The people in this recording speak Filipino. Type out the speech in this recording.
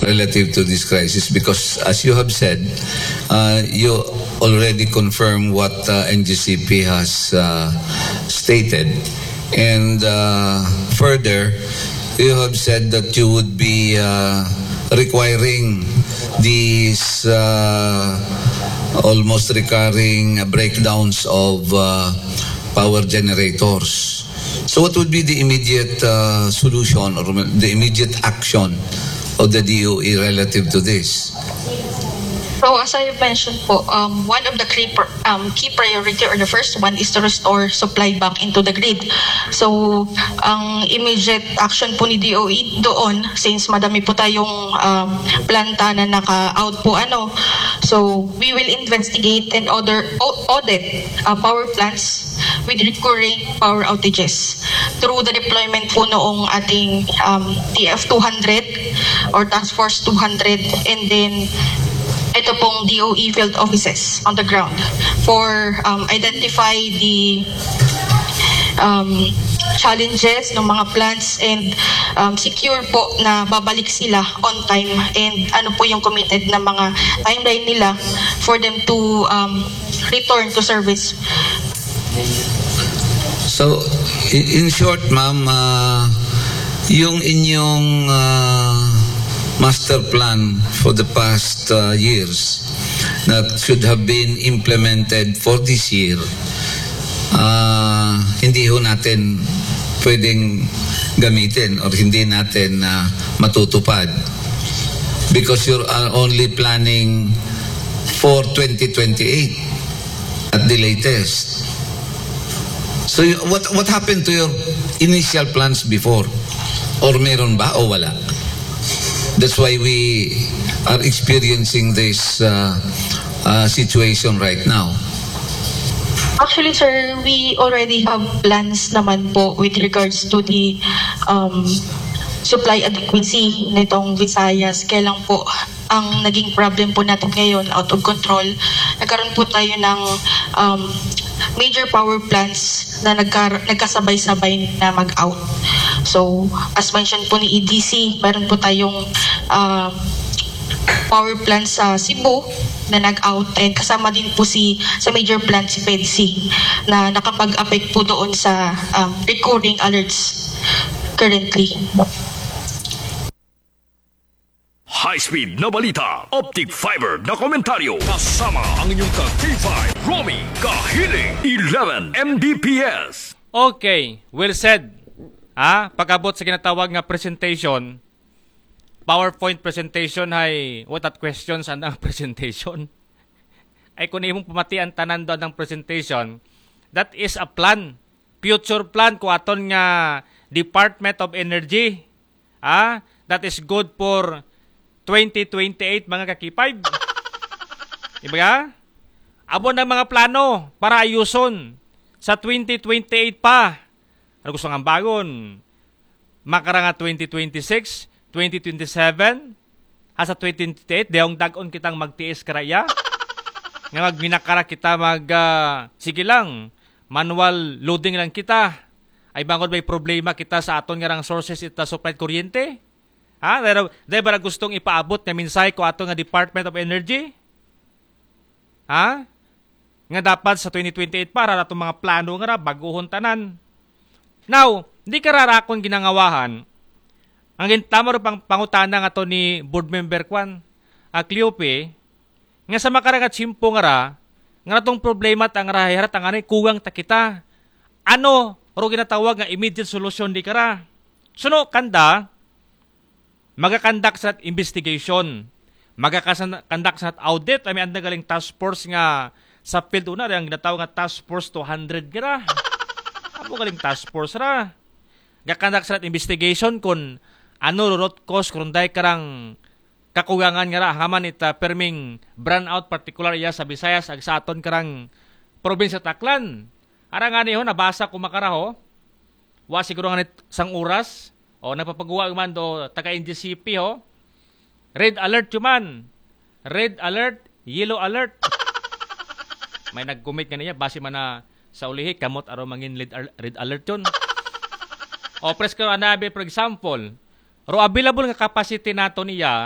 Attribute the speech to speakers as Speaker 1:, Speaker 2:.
Speaker 1: relative to this crisis because, as you have said, you already confirmed what NGCP has stated. And further, you have said that you would be requiring these almost recurring breakdowns of power generators. So what would be the immediate solution or the immediate action of the DOE relative to this?
Speaker 2: So as I mentioned po, one of the key priority or the first one is to restore supply back into the grid. So ang immediate action po ni DOE doon, since madami po tayong planta na naka-out po so we will investigate and audit power plants with recurring power outages through the deployment po noong ating TF200 or Task Force 200, and then ito pong DOE field offices on the ground for identify the challenges ng mga plants and secure po na babalik sila on time, and ano po yung committed na mga timeline nila for them to return to service.
Speaker 1: So, in short, ma'am, yung inyong master plan for the past years that should have been implemented for this year, hindi ho natin pwedeng gamitin or hindi natin matutupad because you're only planning for 2028 at the latest. So what happened to your initial plans before? Or meron ba o wala? That's why we are experiencing this situation right now.
Speaker 2: Actually, sir, we already have plans naman po with regards to the supply adequacy nitong Visayas. Kaya lang po, ang naging problem po natin ngayon, out of control, nagkaroon po tayo ng major power plants na nagkasabay-sabay na mag-out. So, as mentioned po ni EDC, meron po tayong power plant sa Cebu na nag-out, and kasama din po sa major plant si PEDC na nakapag-affect po doon sa recurring alerts currently.
Speaker 3: High-speed na balita, optic fiber na komentaryo, kasama ang inyong ka-K5, Romy Kahiling, 11 Mbps.
Speaker 4: Okay, well said. Pag-abot sa kinatawag nga presentation, PowerPoint presentation ay without questions ang presentation. Ay kung imong pamatian tanan doon ng presentation, that is a plan. Future plan ko aton nga Department of Energy. That is good for 2028 mga kakipay. Diba? Abo ng mga plano para ayuson sa 2028 pa. Ano gusto nga bagon? Makara nga 2026, 2027, sa 2028, dayong dagon kitang magtiis karaya. Nga magminakara kita sige lang, manual loading lang kita. Ay bangod may problema kita sa aton nga rang sources ita supply kuryente. Dahil ba gustong ipaabot na minsay ko ato nga Department of Energy? Nga dapat sa 2028 para atong mga plano nga baguhon tanan. Now, hindi kararakon ginangawahan. Ang gintamo ro pangutana nga to ni board member Kwan, Cleope, nga sa makarang at simpo nga tong problema ang rahirat ang kugang takita. Ano ro ginatawag nga immediate solution di kara? Suno kanda, magakandak sa investigation, magakandak sa audit, ay may anda galing task force nga sa field una, ang ginatawag nga task force 200 gira. Ano galing task force ra? Gakandak sa investigation kung ano root cause kung dahil karang kakugangan nga haman ita perming brownout particular iya sa Visayas ag sa aton karang probinsya Taclan. Ara nga niyo nabasa ko makaraho. Wa siguro nga sang oras o napapagawa man do taga NGCP Red alert man. Red alert, yellow alert. May nag-comment kanina base man na sa ulihi kamot aro mangin red alert yun. O pres ko anabi for example, ro available nga capacity nato niya